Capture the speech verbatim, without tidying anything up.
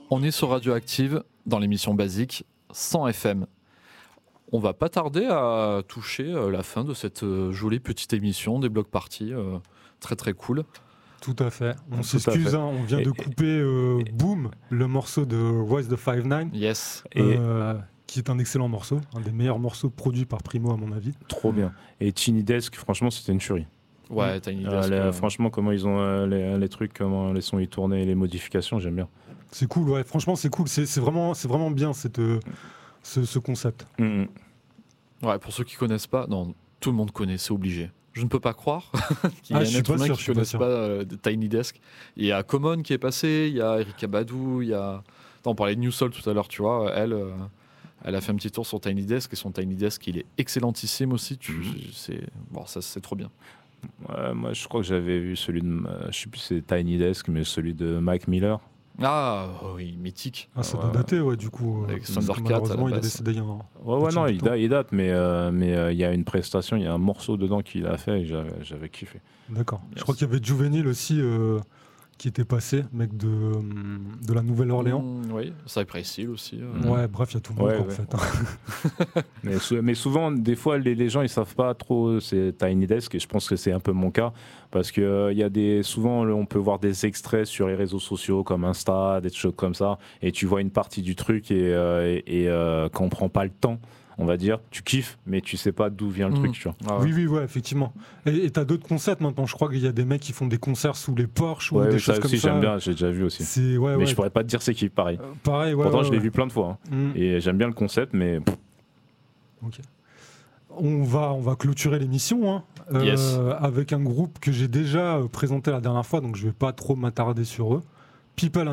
On est sur Radioactive dans l'émission Basique cent F M. On va pas tarder à toucher la fin de cette jolie petite émission des blocs parties. Euh, très très cool. Tout à fait. On Tout s'excuse, à fait. hein, on vient Et, de couper euh, et, Boom, le morceau de Royce da five nine. Yes. Euh, qui est un excellent morceau, un des meilleurs morceaux produits par Primo à mon avis. Trop bien. Et Tiny Desk, franchement, c'était une tuerie. Ouais, t'as une idée. Euh, les, que... Franchement, comment ils ont euh, les, les trucs, comment les sons ils tournaient, les modifications, j'aime bien. C'est cool, ouais. Franchement, c'est cool. C'est, c'est vraiment, c'est vraiment bien cette, euh, ce, ce concept. Mm-hmm. Ouais, pour ceux qui connaissent pas, non, tout le monde connaît, c'est obligé. Je ne peux pas croire qu'il y ah, a un être humain sûr, qui ne connaisse pas, pas euh, Tiny Desk. Il y a Common qui est passé, il y a Erika Badu, il y a... Attends, on parlait de New Soul tout à l'heure, tu vois. Elle, euh, elle a fait un petit tour sur Tiny Desk et son Tiny Desk, il est excellentissime aussi. Tu... Mm-hmm. c'est... Bon, ça, c'est trop bien. Ouais, moi, je crois que j'avais vu celui de... Euh, je sais plus si c'est Tiny Desk, mais celui de Mike Miller. Ah, oh oui, mythique. Ah, ça ouais, doit dater, ouais, du coup. Avec euh, Thundercat, malheureusement, il est décédé il y a un... Ouais, ouais, non, il date, il date, mais il euh, mais, euh, y a une prestation, il y a un morceau dedans qu'il a fait et j'avais, j'avais kiffé. D'accord. Yes. Je crois qu'il y avait Juvenile aussi euh, qui était passé, mec de, de la Nouvelle-Orléans. Mmh, oui, Cypress Hill aussi. Euh... Ouais, bref, il y a tout le monde, ouais, quoi, ouais. en fait. mais, mais souvent, des fois, les, les gens, ils savent pas trop c'est Tiny Desk, et je pense que c'est un peu mon cas, parce que euh, y a des, souvent, on peut voir des extraits sur les réseaux sociaux, comme Insta, des choses comme ça, et tu vois une partie du truc, et, euh, et, et euh, quand on prend pas le temps, on va dire, tu kiffes, mais tu sais pas d'où vient le mmh. truc, tu vois. Ah ouais. Oui, oui, ouais, effectivement. Et t'as d'autres concepts maintenant. Je crois qu'il y a des mecs qui font des concerts sous les Porsche ou ouais, des oui, choses ça comme aussi, ça. J'aime bien, j'ai déjà vu aussi. C'est, ouais, mais ouais. je pourrais pas te dire c'est qui, pareil. Euh, pareil, ouais. Pourtant, ouais, je ouais. l'ai vu plein de fois. Hein. Mmh. Et j'aime bien le concept, mais. Ok. On va, on va clôturer l'émission hein, euh, yes. avec un groupe que j'ai déjà présenté la dernière fois, donc je vais pas trop m'attarder sur eux. People